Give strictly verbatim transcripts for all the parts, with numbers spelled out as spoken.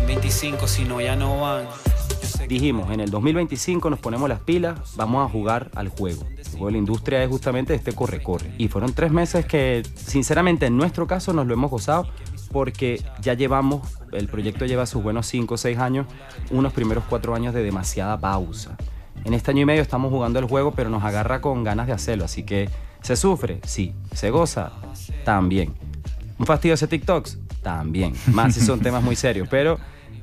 veinticinco, si no ya no van. Dijimos, en el dos mil veinticinco nos ponemos las pilas, vamos a jugar al juego. El juego de la industria es justamente este corre-corre. Y fueron tres meses que, sinceramente, en nuestro caso nos lo hemos gozado porque ya llevamos, el proyecto lleva sus buenos cinco o seis años, unos primeros cuatro años de demasiada pausa. En este año y medio estamos jugando el juego, pero nos agarra con ganas de hacerlo, así que ¿se sufre? Sí. ¿Se goza? También. ¿Un fastidio hacer TikToks? También. Más si son temas muy serios, pero...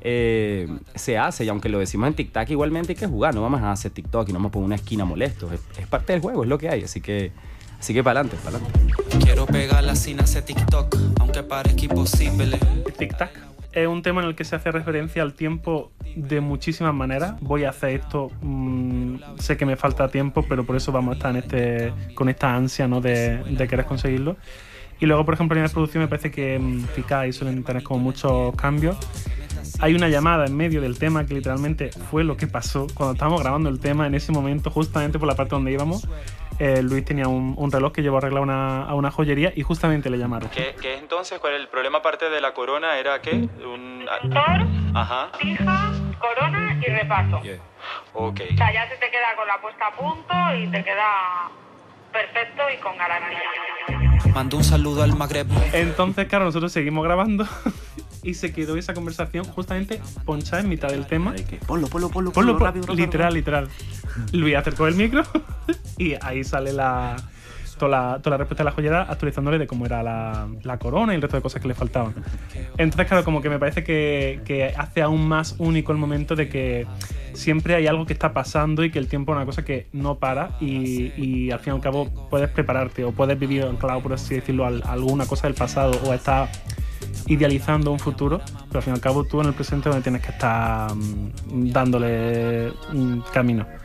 Eh, se hace, y aunque lo decimos en TikTok, igualmente hay que jugar, no vamos a hacer TikTok y no vamos a poner una esquina molestos, es, es parte del juego, es lo que hay, así que así que para adelante, para adelante. Quiero pegarla sin hacer TikTok, aunque parezca imposible. TikTok es un tema en el que se hace referencia al tiempo de muchísimas maneras. Voy a hacer esto, mmm, sé que me falta tiempo, pero por eso vamos a estar en este, con esta ansia, ¿no? de, de querer conseguirlo. Y luego, por ejemplo, en la producción me parece que mmm, Picard y suelen tener como muchos cambios. Hay una llamada en medio del tema que literalmente fue lo que pasó cuando estábamos grabando el tema. En ese momento, justamente por la parte donde íbamos, eh, Luis tenía un, un reloj que llevó a arreglar una, a una joyería y justamente le llamaron. ¿Qué, qué entonces? ¿Cuál es el problema aparte de la corona? ¿Era qué? Un... Motor, Ajá. fija, corona y repaso. Yeah. Ok. O sea, ya se te queda con la puesta a punto y te queda perfecto y con garantía. Mando un saludo al Magreb. Entonces, claro, nosotros seguimos grabando y se quedó esa conversación justamente ponchada en mitad del tema. Ponlo, ponlo, ponlo, Ponlo, ponlo, rápido, rápido, literal, rápido. literal. Luis acercó el micro y ahí sale la, toda, la, toda la respuesta de la joyera actualizándole de cómo era la, la corona y el resto de cosas que le faltaban. Entonces, claro, como que me parece que, que hace aún más único el momento de que siempre hay algo que está pasando y que el tiempo es una cosa que no para y, y al fin y al cabo puedes prepararte o puedes vivir anclado, por así decirlo, a alguna cosa del pasado o estar idealizando un futuro, pero al fin y al cabo tú en el presente donde tienes que estar um, dándole un camino.